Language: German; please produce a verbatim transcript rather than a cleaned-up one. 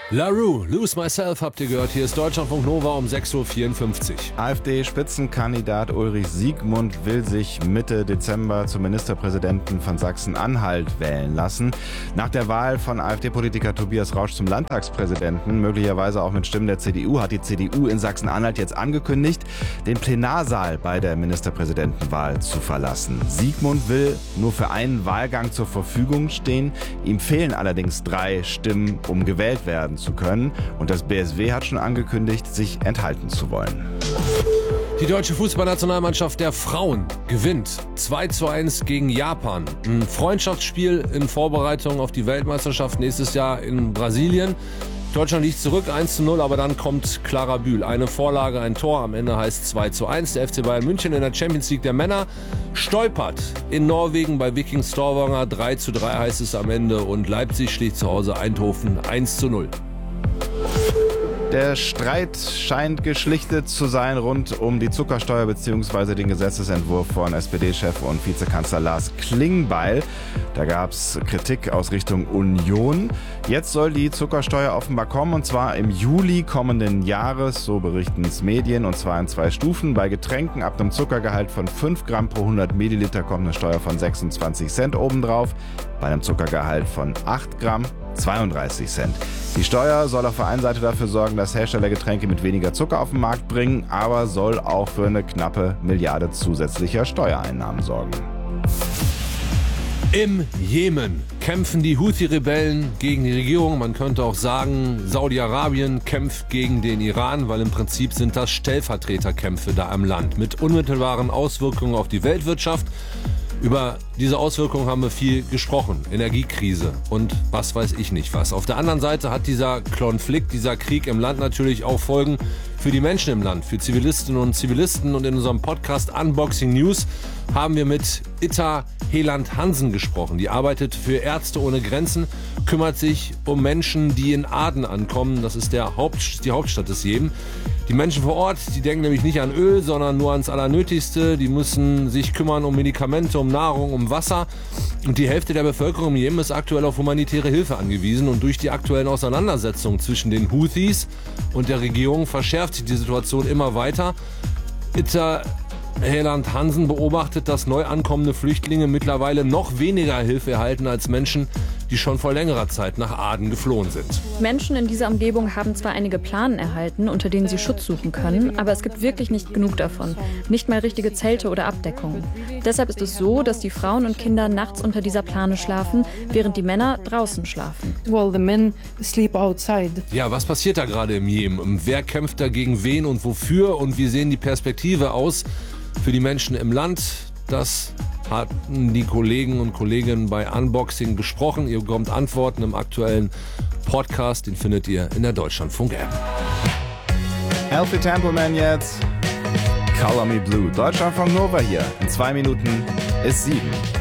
LaRue, Lose Myself habt ihr gehört. Hier ist Deutschlandfunk Nova um sechs Uhr vierundfünfzig. AfD-Spitzenkandidat Ulrich Siegmund will sich Mitte Dezember zum Ministerpräsidenten von Sachsen-Anhalt wählen lassen. Nach der Wahl von AfD-Politiker Tobias Rausch zum Landtagspräsidenten, möglicherweise auch mit Stimmen der C D U, hat die C D U in Sachsen-Anhalt jetzt angekündigt, den Plenarsaal bei der Ministerpräsidentenwahl zu verlassen. Siegmund will nur für einen Wahlgang zur Verfügung stehen. Ihm fehlen allerdings drei Stimmen, um gewählt werden zu können. Und das B S W hat schon angekündigt, sich enthalten zu wollen. Die deutsche Fußballnationalmannschaft der Frauen gewinnt zwei zu eins gegen Japan. Ein Freundschaftsspiel in Vorbereitung auf die Weltmeisterschaft nächstes Jahr in Brasilien. Deutschland liegt zurück eins zu null, aber dann kommt Clara Bühl. Eine Vorlage, ein Tor, am Ende heißt zwei zu eins. Der F C Bayern München in der Champions League der Männer stolpert in Norwegen bei Viking Stavanger. drei zu drei heißt es am Ende und Leipzig schlägt zu Hause Eindhoven eins zu null. Der Streit scheint geschlichtet zu sein rund um die Zuckersteuer bzw. den Gesetzesentwurf von S P D-Chef und Vizekanzler Lars Klingbeil. Da gab es Kritik aus Richtung Union. Jetzt soll die Zuckersteuer offenbar kommen, und zwar im Juli kommenden Jahres, so berichten es Medien, und zwar in zwei Stufen. Bei Getränken ab einem Zuckergehalt von fünf Gramm pro hundert Milliliter kommt eine Steuer von sechsundzwanzig Cent obendrauf. Bei einem Zuckergehalt von acht Gramm zweiunddreißig Cent. Die Steuer soll auf der einen Seite dafür sorgen, dass Hersteller Getränke mit weniger Zucker auf den Markt bringen, aber soll auch für eine knappe Milliarde zusätzlicher Steuereinnahmen sorgen. Im Jemen kämpfen die Houthi-Rebellen gegen die Regierung. Man könnte auch sagen, Saudi-Arabien kämpft gegen den Iran, weil im Prinzip sind das Stellvertreterkämpfe da im Land mit unmittelbaren Auswirkungen auf die Weltwirtschaft. Über diese Auswirkungen haben wir viel gesprochen. Energiekrise und was weiß ich nicht was. Auf der anderen Seite hat dieser Konflikt, dieser Krieg im Land natürlich auch Folgen für die Menschen im Land, für Zivilistinnen und Zivilisten. Und in unserem Podcast Unboxing News haben wir mit Itta Heland-Hansen gesprochen. Die arbeitet für Ärzte ohne Grenzen, kümmert sich um Menschen, die in Aden ankommen. Das ist der Haupt, die Hauptstadt des Jemen. Die Menschen vor Ort, die denken nämlich nicht an Öl, sondern nur ans Allernötigste. Die müssen sich kümmern um Medikamente, um Nahrung, um Wasser. Und die Hälfte der Bevölkerung im Jemen ist aktuell auf humanitäre Hilfe angewiesen. Und durch die aktuellen Auseinandersetzungen zwischen den Houthis und der Regierung verschärft sich die Situation immer weiter. Itta Heland-Hansen beobachtet, dass neu ankommende Flüchtlinge mittlerweile noch weniger Hilfe erhalten als Menschen, die schon vor längerer Zeit nach Aden geflohen sind. Menschen in dieser Umgebung haben zwar einige Planen erhalten, unter denen sie Schutz suchen können, aber es gibt wirklich nicht genug davon. Nicht mal richtige Zelte oder Abdeckungen. Deshalb ist es so, dass die Frauen und Kinder nachts unter dieser Plane schlafen, während die Männer draußen schlafen. Well, the men sleep outside. Ja, was passiert da gerade im Jemen? Wer kämpft da gegen wen und wofür? Und wie sehen die Perspektive aus für die Menschen im Land? Das hatten die Kollegen und Kolleginnen bei Unboxing besprochen. Ihr bekommt Antworten im aktuellen Podcast. Den findet ihr in der Deutschlandfunk-App. Alfie Templeman jetzt. Color Me Blue. Deutschlandfunk Nova hier. In zwei Minuten ist sieben.